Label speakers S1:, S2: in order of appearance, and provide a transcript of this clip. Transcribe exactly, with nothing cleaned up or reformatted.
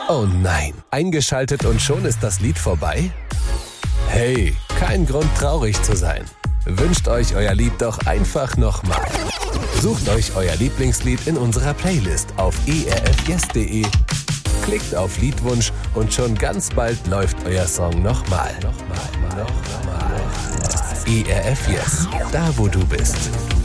S1: Oh nein, eingeschaltet und schon ist das Lied vorbei? Hey, kein Grund traurig zu sein. Wünscht euch euer Lied doch einfach nochmal. Sucht euch euer Lieblingslied in unserer Playlist auf e r f yes punkt de. Klickt auf Liedwunsch und schon ganz bald läuft euer Song nochmal. Nochmal, nochmal. E R F Yes, da wo du bist.